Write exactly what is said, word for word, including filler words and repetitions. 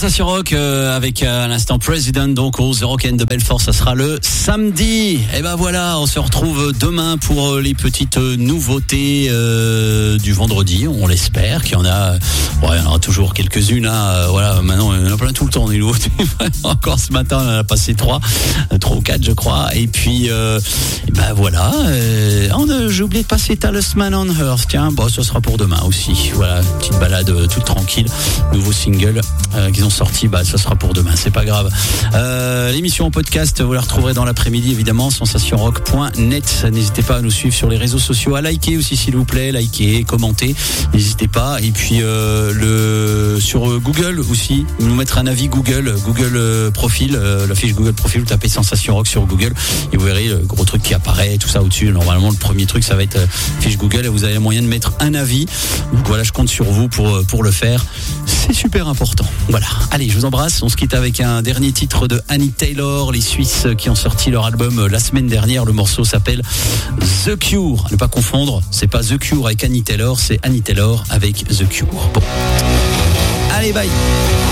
Sensation Rock euh, avec euh, à l'instant President donc au The Rock and de Belfort, ça sera le samedi. Et ben voilà, on se retrouve demain pour euh, les petites euh, nouveautés euh, du vendredi, on l'espère qu'il y en a. Ouais, il y en aura toujours quelques-unes. Hein, euh, voilà, maintenant il y en a plein tout le temps des nouveautés. Encore ce matin, on en a passé trois, trois ou quatre, je crois. Et puis, euh, et ben voilà. Euh, on a, j'ai oublié de passer Talisman on Earth. Tiens, bon, ça sera pour demain aussi. Voilà, petite balade euh, toute tranquille. Nouveau single euh, qu'ils ont sorti, bah ça sera pour demain, c'est pas grave. Euh, l'émission en podcast, vous la retrouverez dans l'après-midi évidemment, sensation rock point net. N'hésitez pas à nous suivre sur les réseaux sociaux, à liker aussi s'il vous plaît, liker, commenter, n'hésitez pas. Et puis euh, le sur Google aussi, nous mettre un avis Google, Google euh, profil, euh, la fiche Google profil, vous tapez Sensation Rock sur Google et vous verrez le gros truc qui apparaît, tout ça au-dessus. Normalement le premier truc ça va être euh, fiche Google et vous avez moyen de mettre un avis. Donc voilà, je compte sur vous pour pour le faire. C'est super important. Voilà. Allez, je vous embrasse. On se quitte avec un dernier titre de Annie Taylor, les Suisses qui ont sorti leur album la semaine dernière. Le morceau s'appelle The Cure. Ne pas confondre, c'est pas The Cure avec Annie Taylor, c'est Annie Taylor avec The Cure. Bon. Allez, bye.